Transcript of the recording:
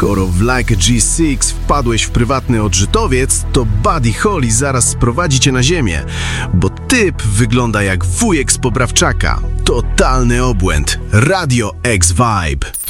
Skoro w Like a G6 wpadłeś w prywatny odrzutowiec, to Buddy Holly zaraz sprowadzi cię na ziemię, bo typ wygląda jak wujek z Poprawczaka. Totalny obłęd. Radio X Vibe.